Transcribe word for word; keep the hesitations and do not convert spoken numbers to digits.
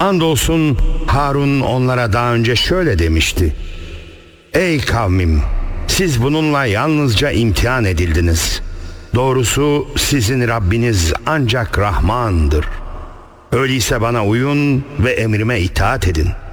Andolsun Harun onlara daha önce şöyle demişti: Ey kavmim, siz bununla yalnızca imtihan edildiniz. Doğrusu sizin Rabbiniz ancak Rahman'dır. Öyleyse bana uyun ve emrime itaat edin.